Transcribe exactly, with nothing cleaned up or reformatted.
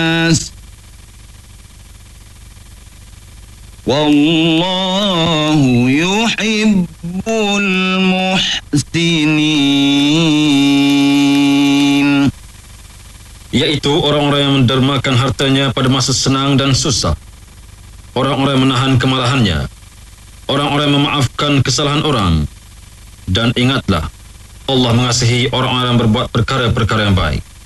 Wallahu yuhibbul muhsinin. Yaitu orang-orang yang mendermakan hartanya pada masa senang dan susah, orang-orang yang menahan kemarahannya, orang-orang yang memaafkan kesalahan orang. Dan ingatlah, Allah mengasihi orang-orang yang berbuat perkara-perkara yang baik.